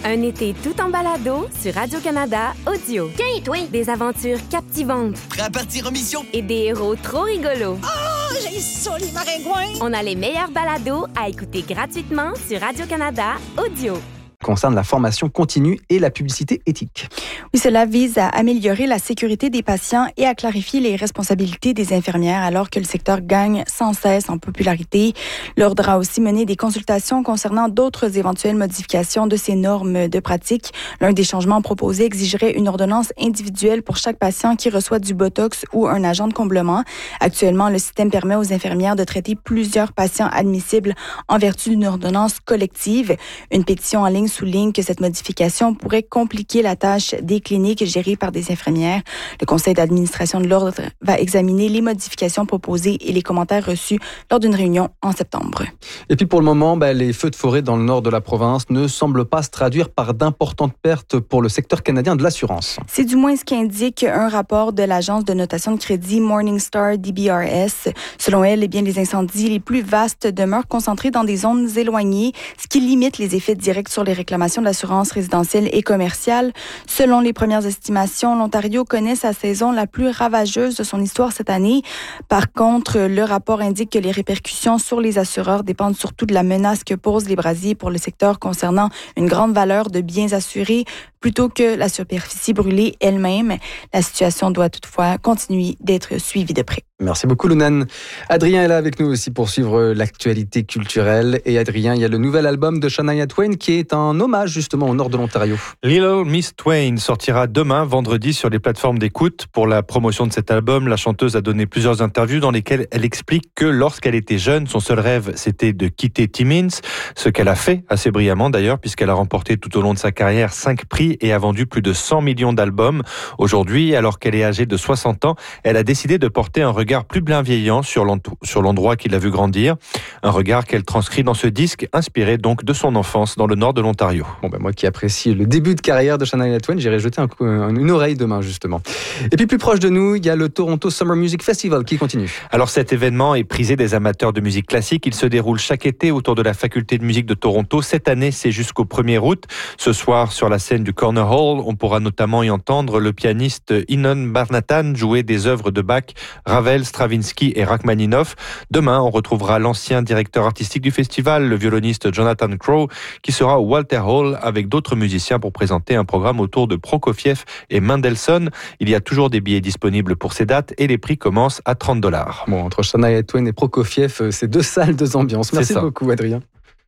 Un été tout en balado sur Radio-Canada Audio. Tiens, toi! Des aventures captivantes. Prêt à partir en mission? Et des héros trop rigolos. Oh, j'ai ça, les maringouins! On a les meilleurs balados à écouter gratuitement sur Radio-Canada Audio. Concerne la formation continue et la publicité éthique. Oui, cela vise à améliorer la sécurité des patients et à clarifier les responsabilités des infirmières alors que le secteur gagne sans cesse en popularité. L'Ordre a aussi mené des consultations concernant d'autres éventuelles modifications de ces normes de pratique. L'un des changements proposés exigerait une ordonnance individuelle pour chaque patient qui reçoit du Botox ou un agent de comblement. Actuellement, le système permet aux infirmières de traiter plusieurs patients admissibles en vertu d'une ordonnance collective. Une pétition en ligne souligne que cette modification pourrait compliquer la tâche des cliniques gérées par des infirmières. Le conseil d'administration de l'Ordre va examiner les modifications proposées et les commentaires reçus lors d'une réunion en septembre. Et puis pour le moment, les feux de forêt dans le nord de la province ne semblent pas se traduire par d'importantes pertes pour le secteur canadien de l'assurance. C'est du moins ce qu'indique un rapport de l'agence de notation de crédit Morningstar DBRS. Selon elle, les incendies les plus vastes demeurent concentrés dans des zones éloignées, ce qui limite les effets directs sur les réclamations de l'assurance résidentielle et commerciale. Selon les premières estimations, l'Ontario connaît sa saison la plus ravageuse de son histoire cette année. Par contre, le rapport indique que les répercussions sur les assureurs dépendent surtout de la menace que posent les brasiers pour le secteur concernant une grande valeur de biens assurés plutôt que la superficie brûlée elle-même. La situation doit toutefois continuer d'être suivie de près. Merci beaucoup, Lounan. Adrien est là avec nous aussi pour suivre l'actualité culturelle. Et Adrien, il y a le nouvel album de Shania Twain qui est un hommage justement au nord de l'Ontario. Little Miss Twain sortira demain, vendredi, sur les plateformes d'écoute. Pour la promotion de cet album, la chanteuse a donné plusieurs interviews dans lesquelles elle explique que lorsqu'elle était jeune, son seul rêve, c'était de quitter Timmins, ce qu'elle a fait assez brillamment d'ailleurs, puisqu'elle a remporté tout au long de sa carrière 5 prix et a vendu plus de 100 millions d'albums. Aujourd'hui, alors qu'elle est âgée de 60 ans, elle a décidé de porter un regard plus bienveillant sur l'endroit qui l'a vu grandir. Un regard qu'elle transcrit dans ce disque, inspiré donc de son enfance dans le nord de l'Ontario. Moi qui apprécie le début de carrière de Shania Twain, j'irai jeter une oreille demain justement. Et puis plus proche de nous, il y a le Toronto Summer Music Festival qui continue. Alors cet événement est prisé des amateurs de musique classique. Il se déroule chaque été autour de la faculté de musique de Toronto. Cette année, c'est jusqu'au 1er août. Ce soir, sur la scène du Corner Hall, on pourra notamment y entendre le pianiste Inon Barnatan jouer des œuvres de Bach, Ravel, Stravinsky et Rachmaninoff. Demain, on retrouvera l'ancien directeur artistique du festival, le violoniste Jonathan Crow, qui sera au Walter Hall avec d'autres musiciens pour présenter un programme autour de Prokofiev et Mendelssohn. Il y a toujours des billets disponibles pour ces dates et les prix commencent à $30. Entre Shania Twain et Prokofiev, c'est 2 salles, 2 ambiances. Merci beaucoup, Adrien.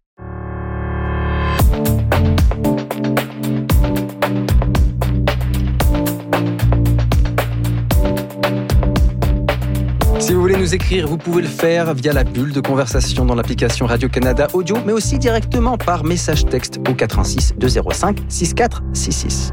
Si vous voulez nous écrire, vous pouvez le faire via la bulle de conversation dans l'application Radio-Canada Audio, mais aussi directement par message texte au 86 205 6466.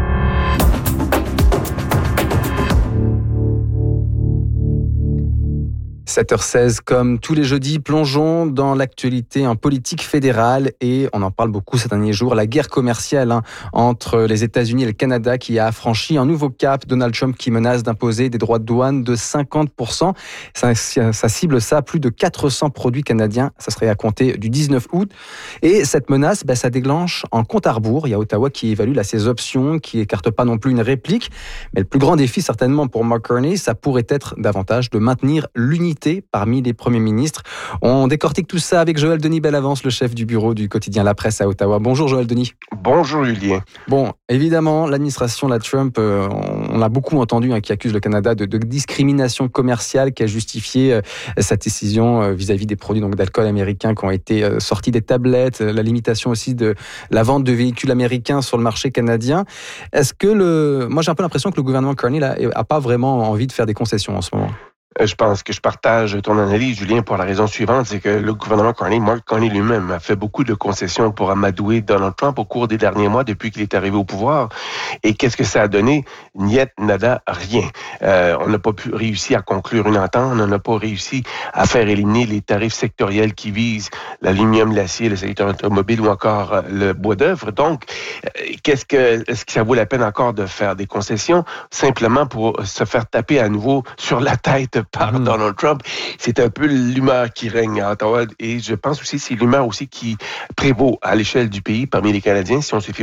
7h16, comme tous les jeudis, plongeons dans l'actualité politique fédérale et on en parle beaucoup ces derniers jours, la guerre commerciale entre les États-Unis et le Canada qui a franchi un nouveau cap. Donald Trump qui menace d'imposer des droits de douane de 50%. Ça cible plus de 400 produits canadiens. Ça serait à compter du 19 août. Et cette menace, ça déclenche un compte à rebours. Il y a Ottawa qui évalue ses options, qui écarte pas non plus une réplique. Mais le plus grand défi certainement pour Mark Carney, ça pourrait être davantage de maintenir l'unité parmi les premiers ministres. On décortique tout ça avec Joël Denis Bellavance, le chef du bureau du quotidien La Presse à Ottawa. Bonjour Joël Denis. Bonjour Julien. Bon, évidemment, l'administration Trump, on l'a beaucoup entendu, qui accuse le Canada de discrimination commerciale, qui a justifié sa décision vis-à-vis des produits d'alcool américains qui ont été sortis des tablettes, la limitation aussi de la vente de véhicules américains sur le marché canadien. Est-ce que moi j'ai un peu l'impression que le gouvernement Carney n'a pas vraiment envie de faire des concessions en ce moment? Je pense que je partage ton analyse, Julien, pour la raison suivante, c'est que le gouvernement Carney, Mark Carney lui-même, a fait beaucoup de concessions pour amadouer Donald Trump au cours des derniers mois depuis qu'il est arrivé au pouvoir. Et qu'est-ce que ça a donné? Niet, nada, rien. On n'a pas réussi à conclure une entente, on n'a pas réussi à faire éliminer les tarifs sectoriels qui visent l'aluminium, l'acier, le secteur automobile ou encore le bois d'œuvre. Donc, est-ce que ça vaut la peine encore de faire des concessions simplement pour se faire taper à nouveau sur la tête par Donald Trump? C'est un peu l'humeur qui règne à Ottawa et je pense aussi que c'est l'humeur aussi qui prévaut à l'échelle du pays parmi les Canadiens si on se fie